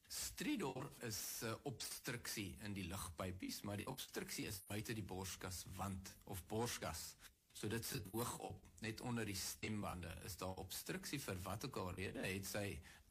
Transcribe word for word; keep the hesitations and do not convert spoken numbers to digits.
Stridor is uh, obstruksie in die lugpypies, maar die obstruksie is buite die borskaswand of borskas. So dit sit hoog op, net onder die stembande is daar obstruksie vir wat ook al rede, het sy